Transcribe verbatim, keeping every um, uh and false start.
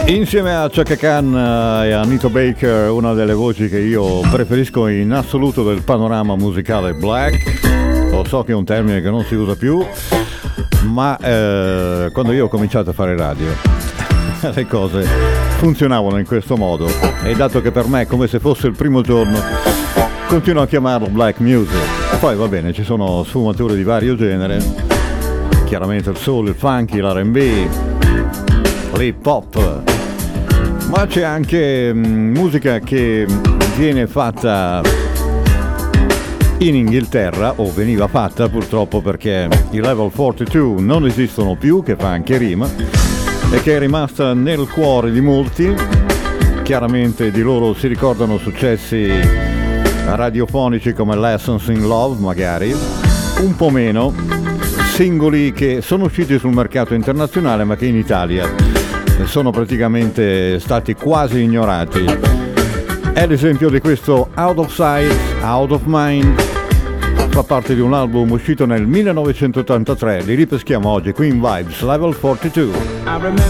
Insieme a Chaka Khan e a Nito Baker, una delle voci che io preferisco in assoluto del panorama musicale black. Lo so che è un termine che non si usa più, ma eh, quando io ho cominciato a fare radio le cose funzionavano in questo modo, e dato che per me è come se fosse il primo giorno, continuo a chiamarlo black music. Poi va bene, ci sono sfumature di vario genere, chiaramente il soul, il funky, l'R and B, l'hip hop, ma c'è anche mh, musica che viene fatta in Inghilterra, o veniva fatta purtroppo, perché i Level quarantadue non esistono più, che fa anche rima, e che è rimasta nel cuore di molti. Chiaramente di loro si ricordano successi radiofonici come Lessons in Love, magari, un po' meno, singoli che sono usciti sul mercato internazionale ma che in Italia sono praticamente stati quasi ignorati. È l'esempio di questo Out of Sight, Out of Mind. Fa parte di un album uscito nel millenovecentottantatré, li ripeschiamo oggi qui in Vibes Level quarantadue.